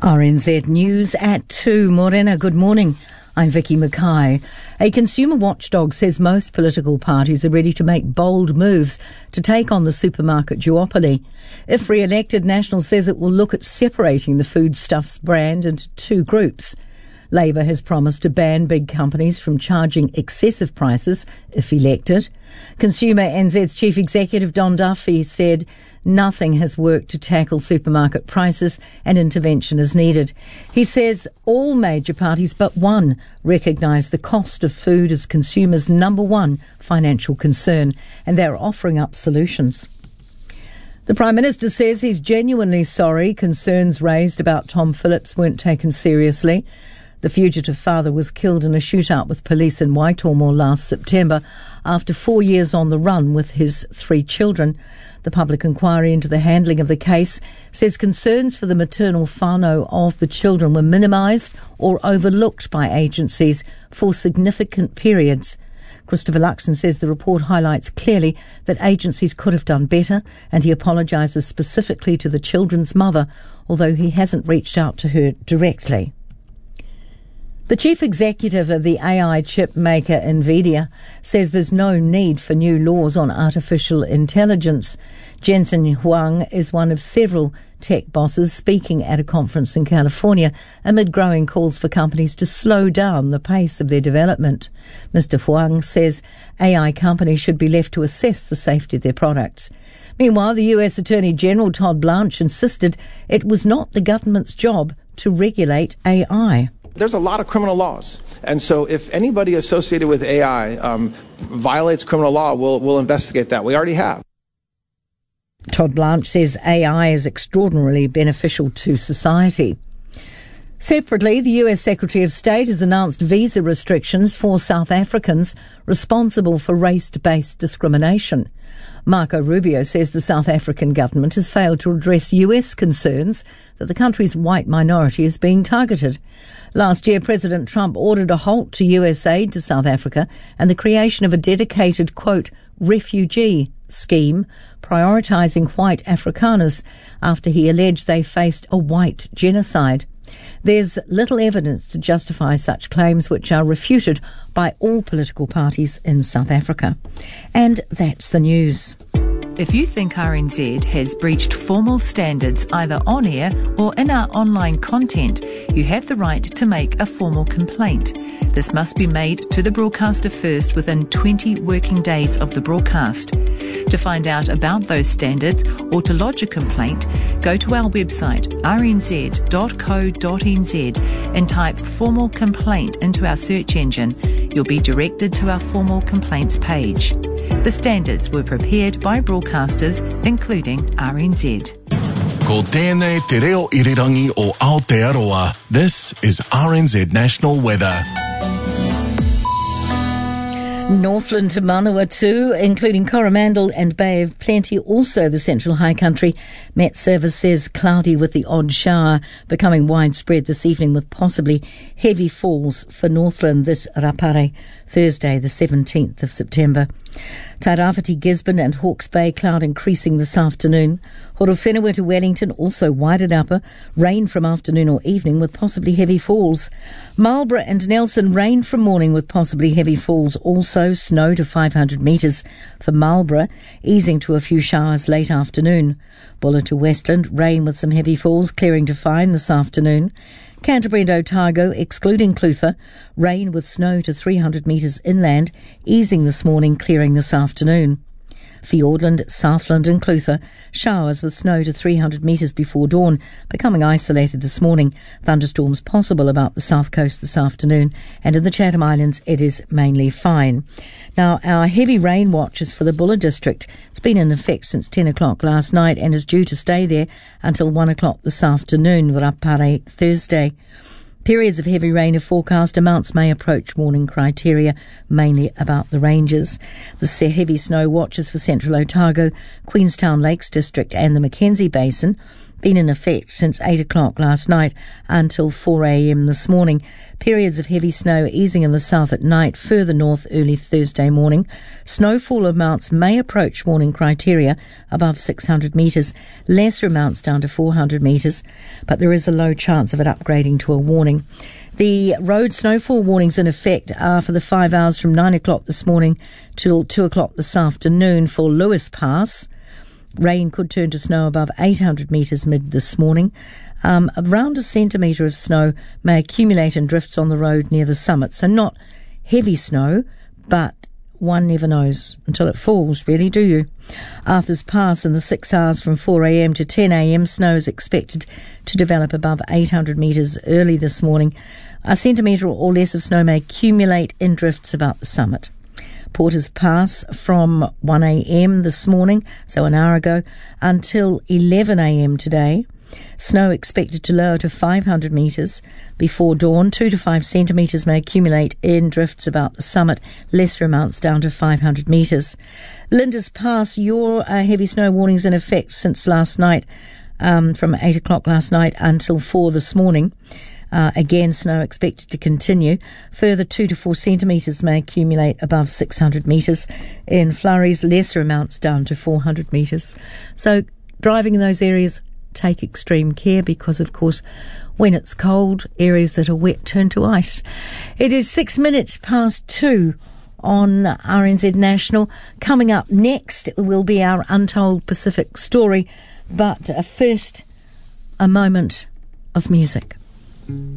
RNZ News at 2. Morena, good morning. I'm Vicky Mackay. A consumer watchdog says most political parties are ready to make bold moves to take on the supermarket duopoly. If re-elected, National says it will look at separating the Foodstuffs brand into two groups. Labour has promised to ban big companies from charging excessive prices if elected. Consumer NZ's Chief Executive Don Duffy said nothing has worked to tackle supermarket prices and intervention is needed. He says all major parties but one recognise the cost of food as consumers' number one financial concern, and they're offering up solutions. The Prime Minister says he's genuinely sorry concerns raised about Tom Phillips weren't taken seriously. The fugitive father was killed in a shootout with police in Waitomō last September after 4 years on the run with his 3 children. The public inquiry into the handling of the case says concerns for the maternal whānau of the children were minimised or overlooked by agencies for significant periods. Christopher Luxon says the report highlights clearly that agencies could have done better, and he apologises specifically to the children's mother, although he hasn't reached out to her directly. The chief executive of the AI chip maker NVIDIA says there's no need for new laws on artificial intelligence. Jensen Huang is one of several tech bosses speaking at a conference in California amid growing calls for companies to slow down the pace of their development. Mr. Huang says AI companies should be left to assess the safety of their products. Meanwhile, the US Attorney General Todd Blanche insisted it was not the government's job to regulate AI. There's a lot of criminal laws. And so if anybody associated with AI violates criminal law, we'll investigate that. We already have. Todd Blanche says AI is extraordinarily beneficial to society. Separately, the US Secretary of State has announced visa restrictions for South Africans responsible for race-based discrimination. Marco Rubio says the South African government has failed to address US concerns that the country's white minority is being targeted. Last year, President Trump ordered a halt to US aid to South Africa and the creation of a dedicated, quote, refugee scheme prioritising white Afrikaners after he alleged they faced a white genocide. There's little evidence to justify such claims, which are refuted by all political parties in South Africa. And that's the news. If you think RNZ has breached formal standards either on air or in our online content, you have the right to make a formal complaint. This must be made to the broadcaster first within 20 working days of the broadcast. To find out about those standards or to lodge a complaint, go to our website rnz.co.nz and type formal complaint into our search engine. You'll be directed to our formal complaints page. The standards were prepared by broadcasters, including RNZ. Ko tēnei te reo irirangi o Aotearoa. This is RNZ National Weather. Northland to Manawatu, including Coromandel and Bay of Plenty, also the Central High Country. Met Service says cloudy with the odd shower becoming widespread this evening with possibly heavy falls for Northland this Rapare, Thursday the 17th of September. Tairāwhiti, Gisborne and Hawke's Bay, cloud increasing this afternoon. Horowhenua to Wellington, also Wairarapa, rain from afternoon or evening with possibly heavy falls. Marlborough and Nelson, rain from morning with possibly heavy falls. Also snow to 500 metres for Marlborough, easing to a few showers late afternoon. Buller to Westland, rain with some heavy falls, clearing to fine this afternoon. Canterbury and Otago, excluding Clutha, rain with snow to 300 metres inland, easing this morning, clearing this afternoon. Fiordland, Southland and Clutha, showers with snow to 300 metres before dawn, becoming isolated this morning. Thunderstorms possible about the south coast this afternoon, and in the Chatham Islands it is mainly fine. Now, our heavy rain watch is for the Buller district. It's been in effect since 10 o'clock last night and is due to stay there until 1 o'clock this afternoon, Rapare, Thursday. Periods of heavy rain are forecast. Amounts may approach warning criteria, mainly about the ranges. The heavy snow watches for Central Otago, Queenstown Lakes District and the Mackenzie Basin. been in effect since 8 o'clock last night until 4 a.m. this morning. Periods of heavy snow easing in the south at night, further north early Thursday morning. Snowfall amounts may approach warning criteria above 600 metres, lesser amounts down to 400 metres, but there is a low chance of it upgrading to a warning. The road snowfall warnings in effect are for the 5 hours from 9 o'clock this morning till 2 o'clock this afternoon for Lewis Pass. Rain could turn to snow above 800 metres mid this morning. Around a centimetre of snow may accumulate in drifts on the road near the summit. So not heavy snow, but one never knows until it falls, really, do you? Arthur's Pass in the 6 hours from 4 a.m. to 10 a.m. Snow is expected to develop above 800 metres early this morning. A centimetre or less of snow may accumulate in drifts about the summit. Porter's Pass from 1 a.m. this morning, so an hour ago, until 11 a.m. today. Snow expected to lower to 500 metres before dawn. 2 to 5 centimetres may accumulate in drifts about the summit, lesser amounts down to 500 metres. Linda's Pass, your heavy snow warnings in effect since last night, from 8 o'clock last night until 4 this morning. Again, snow expected to continue. Further 2 to 4 centimetres may accumulate above 600 metres. In flurries, lesser amounts down to 400 metres. So driving in those areas, take extreme care because, of course, when it's cold, areas that are wet turn to ice. It is 6 minutes past 2 on RNZ National. Coming up next will be our Untold Pacific story. But first, a moment of music.